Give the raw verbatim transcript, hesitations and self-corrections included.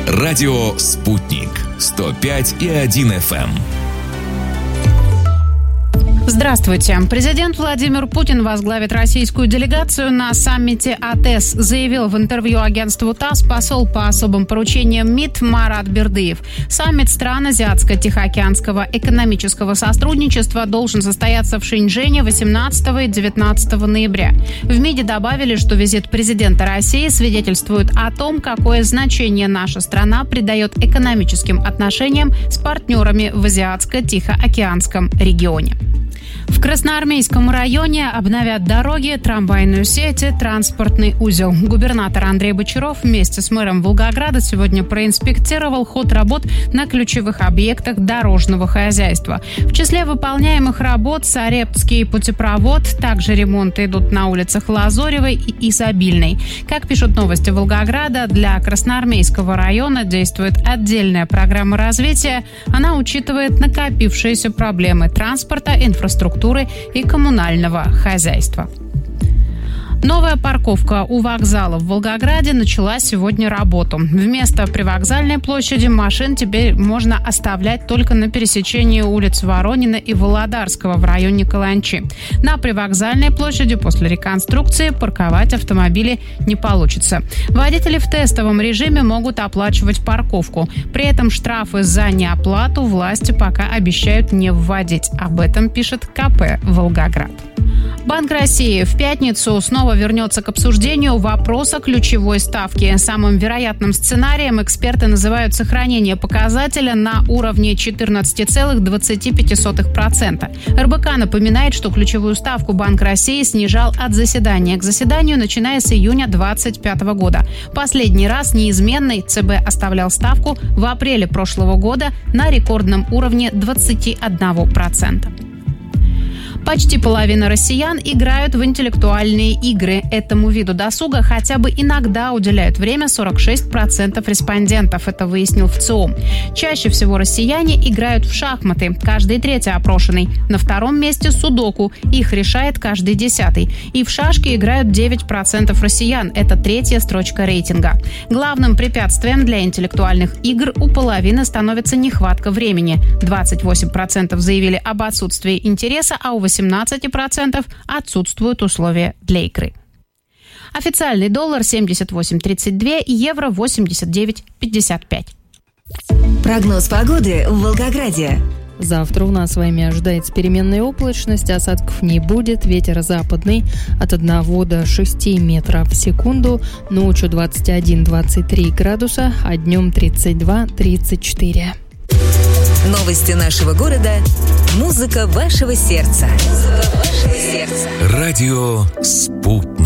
Радио «Спутник». сто пять и один эф эм. Здравствуйте. Президент Владимир Путин возглавит российскую делегацию на саммите АТЭС, заявил в интервью агентству ТАСС посол по особым поручениям МИД Марат Бердыев. Саммит стран Азиатско-Тихоокеанского экономического сотрудничества должен состояться в Шэньчжэне восемнадцатого и девятнадцатого ноября. В МИДе добавили, что визит президента России свидетельствует о том, какое значение наша страна придает экономическим отношениям с партнерами в Азиатско-Тихоокеанском регионе. В Красноармейском районе обновят дороги, трамвайную сеть и транспортный узел. Губернатор Андрей Бочаров вместе с мэром Волгограда сегодня проинспектировал ход работ на ключевых объектах дорожного хозяйства. В числе выполняемых работ Сарептский путепровод, также ремонты идут на улицах Лазоревой и Изобильной. Как пишут новости Волгограда, для Красноармейского района действует отдельная программа развития. Она учитывает накопившиеся проблемы транспорта, инфраструктуры и коммунального хозяйства. Новая парковка у вокзала в Волгограде начала сегодня работу. Вместо привокзальной площади машин теперь можно оставлять только на пересечении улиц Воронина и Володарского в районе Каланчи. На привокзальной площади после реконструкции парковать автомобили не получится. Водители в тестовом режиме могут оплачивать парковку. При этом штрафы за неоплату власти пока обещают не вводить. Об этом пишет ка пэ «Волгоград». Банк России в пятницу снова вернется к обсуждению вопроса ключевой ставки. Самым вероятным сценарием эксперты называют сохранение показателя на уровне четырнадцать целых двадцать пять сотых процента. эр бэ ка напоминает, что ключевую ставку Банк России снижал от заседания к заседанию, начиная с июня две тысячи двадцать пятого года. Последний раз неизменной цэ бэ оставлял ставку в апреле прошлого года на рекордном уровне двадцать один процент. Почти половина россиян играют в интеллектуальные игры. Этому виду досуга хотя бы иногда уделяют время сорок шесть процентов респондентов. Это выяснил вэ цэ о. Чаще всего россияне играют в шахматы. Каждый третий опрошенный. На втором месте судоку. Их решает каждый десятый. И в шашки играют девять процентов россиян. Это третья строчка рейтинга. Главным препятствием для интеллектуальных игр у половины становится нехватка времени. двадцать восемь процентов заявили об отсутствии интереса, а у восемнадцать процентов отсутствуют условия для игры. Официальный доллар семьдесят восемь тридцать два, евро восемьдесят девять пятьдесят пять. Прогноз погоды в Волгограде. Завтра у нас с вами ожидается переменная облачность, осадков не будет, ветер западный от одного до шести метров в секунду, ночью двадцать один - двадцать три градуса, а днем тридцать два - тридцать четыре. Новости нашего города. Музыка вашего сердца. Музыка вашего сердца. Радио «Спутник».